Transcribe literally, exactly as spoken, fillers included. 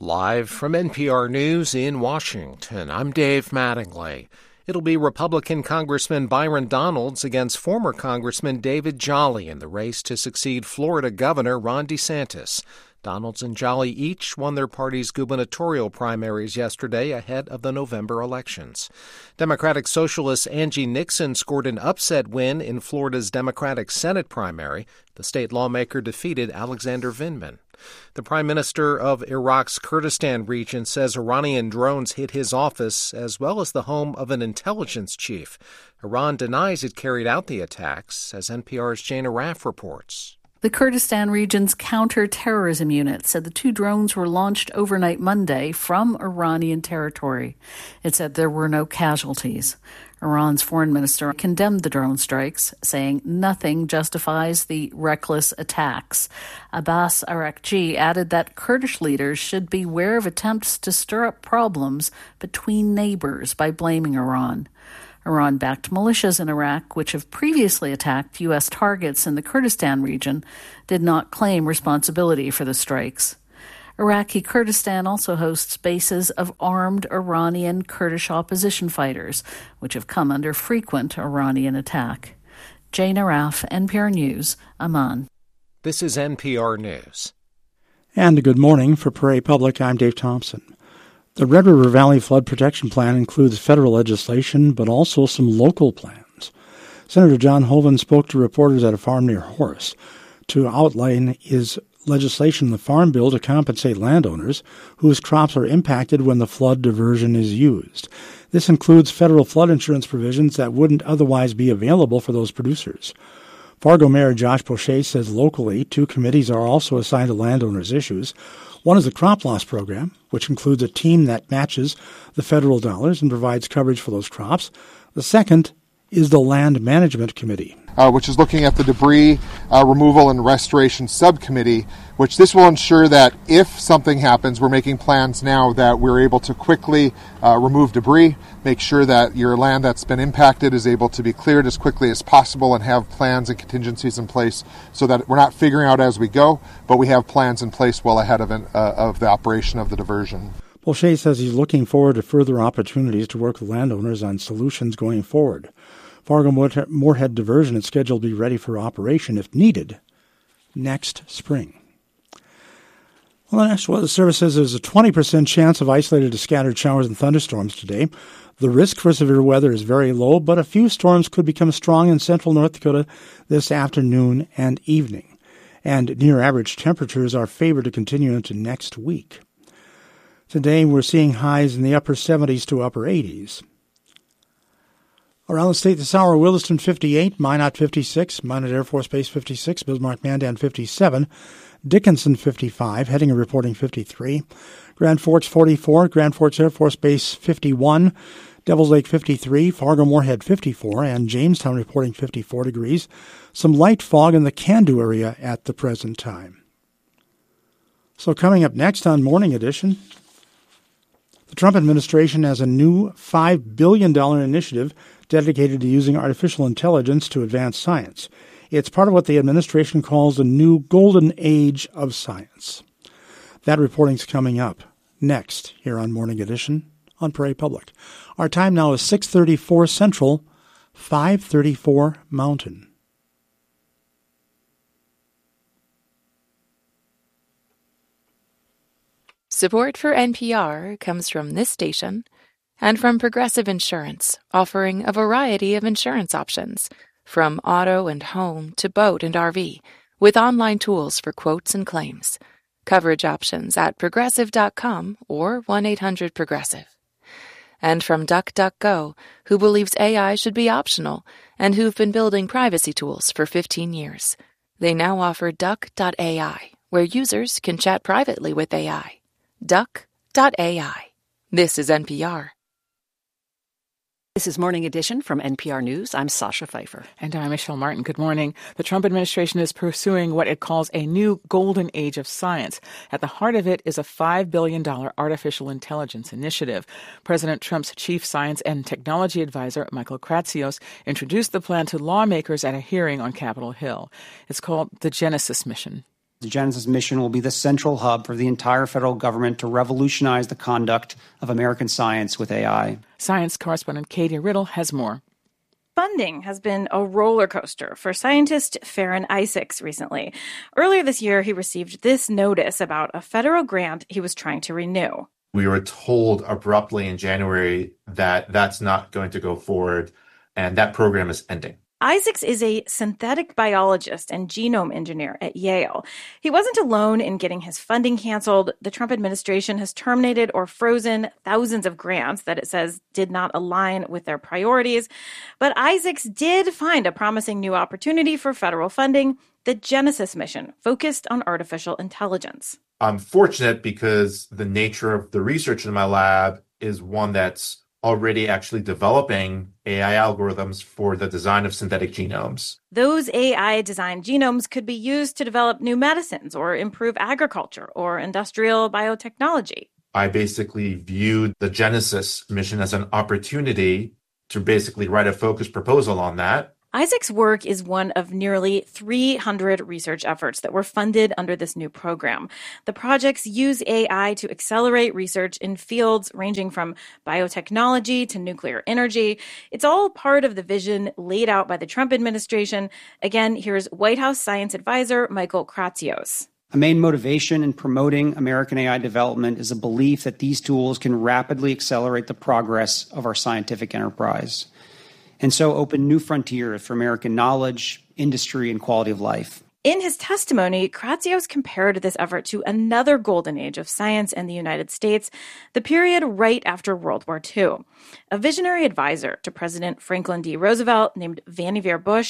Live from N P R News in Washington, I'm Dave Mattingly. It'll be Republican Congressman Byron Donalds against former Congressman David Jolly in the race to succeed Florida Governor Ron DeSantis. Donalds and Jolly each won their party's gubernatorial primaries yesterday ahead of the November elections. Democratic Socialist Angie Nixon scored an upset win in Florida's Democratic Senate primary. The state lawmaker defeated Alexander Vindman. The Prime Minister of Iraq's Kurdistan region says Iranian drones hit his office as well as the home of an intelligence chief. Iran denies it carried out the attacks, as N P R's Jane Arraf reports. The Kurdistan region's counter-terrorism unit said the two drones were launched overnight Monday from Iranian territory. It said there were no casualties. Iran's foreign minister condemned the drone strikes, saying nothing justifies the reckless attacks. Abbas Araghchi added that Kurdish leaders should beware of attempts to stir up problems between neighbors by blaming Iran. Iran-backed militias in Iraq, which have previously attacked U S targets in the Kurdistan region, did not claim responsibility for the strikes. Iraqi Kurdistan also hosts bases of armed Iranian Kurdish opposition fighters, which have come under frequent Iranian attack. Jane Arraf, N P R News, Amman. This is N P R News. And a good morning for Prairie Public. I'm Dave Thompson. The Red River Valley Flood Protection Plan includes federal legislation, but also some local plans. Senator John Hoeven spoke to reporters at a farm near Horace to outline his legislation in the Farm Bill to compensate landowners whose crops are impacted when the flood diversion is used. This includes federal flood insurance provisions that wouldn't otherwise be available for those producers. Fargo Mayor Josh Poche says locally, two committees are also assigned to landowners' issues. One is the Crop Loss Program, which includes a team that matches the federal dollars and provides coverage for those crops. The second is the Land Management Committee, Uh, which is looking at the debris uh, removal and restoration subcommittee, which this will ensure that if something happens, we're making plans now that we're able to quickly uh, remove debris, make sure that your land that's been impacted is able to be cleared as quickly as possible, and have plans and contingencies in place so that we're not figuring out as we go, but we have plans in place well ahead of, an, uh, of the operation of the diversion. Poche says he's looking forward to further opportunities to work with landowners on solutions going forward. Fargo Moorhead diversion is scheduled to be ready for operation, if needed, next spring. Well, the National Weather Service says there's a twenty percent chance of isolated to scattered showers and thunderstorms today. The risk for severe weather is very low, but a few storms could become strong in central North Dakota this afternoon and evening. And near-average temperatures are favored to continue into next week. Today, we're seeing highs in the upper seventies to upper eighties. Around the state this hour, Williston fifty-eight, Minot fifty-six, Minot Air Force Base fifty-six, Bismarck Mandan fifty-seven, Dickinson fifty-five, Heading reporting fifty-three, Grand Forks forty-four, Grand Forks Air Force Base fifty-one, Devils Lake fifty-three, Fargo Moorhead fifty-four, and Jamestown reporting fifty-four degrees. Some light fog in the Candu area at the present time. So coming up next on Morning Edition, the Trump administration has a new five billion dollars initiative dedicated to using artificial intelligence to advance science. It's part of what the administration calls the new golden age of science. That reporting's coming up next here on Morning Edition on Prairie Public. Our time now is six thirty-four Central, five thirty-four Mountain. Support for N P R comes from this station and from Progressive Insurance, offering a variety of insurance options, from auto and home to boat and R V, with online tools for quotes and claims. Coverage options at progressive dot com or one eight hundred progressive. And from DuckDuckGo, who believes A I should be optional and who've been building privacy tools for fifteen years. They now offer duck dot A I, where users can chat privately with A I. duck dot A I. This is N P R. This is Morning Edition from N P R News. I'm Sasha Pfeiffer. And I'm Michelle Martin. Good morning. The Trump administration is pursuing what it calls a new golden age of science. At the heart of it is a five billion dollars artificial intelligence initiative. President Trump's chief science and technology advisor, Michael Kratsios, introduced the plan to lawmakers at a hearing on Capitol Hill. It's called the Genesis Mission. The Genesis mission will be the central hub for the entire federal government to revolutionize the conduct of American science with A I. Science correspondent Katie Riddle has more. Funding has been a roller coaster for scientist Farron Isaacs recently. Earlier this year, he received this notice about a federal grant he was trying to renew. We were told abruptly in January that that's not going to go forward, and that program is ending. Isaacs is a synthetic biologist and genome engineer at Yale. He wasn't alone in getting his funding canceled. The Trump administration has terminated or frozen thousands of grants that it says did not align with their priorities. But Isaacs did find a promising new opportunity for federal funding, the Genesis mission, focused on artificial intelligence. I'm fortunate because the nature of the research in my lab is one that's already actually developing A I algorithms for the design of synthetic genomes. Those A I-designed genomes could be used to develop new medicines or improve agriculture or industrial biotechnology. I basically viewed the Genesis mission as an opportunity to basically write a focused proposal on that. Isaac's work is one of nearly three hundred research efforts that were funded under this new program. The projects use A I to accelerate research in fields ranging from biotechnology to nuclear energy. It's all part of the vision laid out by the Trump administration. Again, here's White House science advisor Michael Kratsios. A main motivation in promoting American A I development is a belief that these tools can rapidly accelerate the progress of our scientific enterprise, and so open new frontiers for American knowledge, industry, and quality of life. In his testimony, Kratsios compared this effort to another golden age of science in the United States, the period right after World War Two. A visionary advisor to President Franklin D. Roosevelt named Vannevar Bush